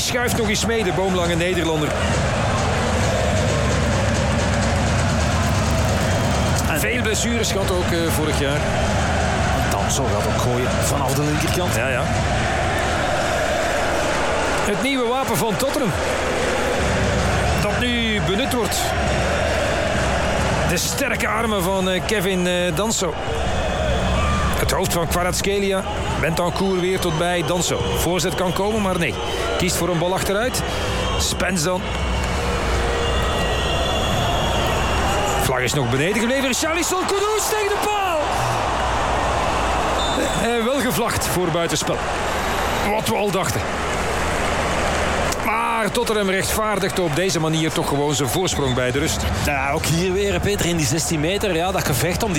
schuift nog eens mee, de boomlange Nederlander. Veel blessures gehad ook vorig jaar. Danso gaat ook gooien vanaf de linkerkant. Ja. Het nieuwe wapen van Tottenham. Dat nu benut wordt. De sterke armen van Kevin Danso. Het hoofd van Kvaratskhelia. Bentancur weer tot bij Danso. Voorzet kan komen, maar nee. Kiest voor een bal achteruit. Spence dan. Vlag is nog beneden gebleven. Richarlison, Kudus tegen de paal. Wel gevlacht voor buitenspel. Wat we al dachten. Maar Tottenham rechtvaardigt op deze manier toch gewoon zijn voorsprong bij de rust. Ja, ook hier weer, Peter, in die 16 meter. Ja, dat gevecht om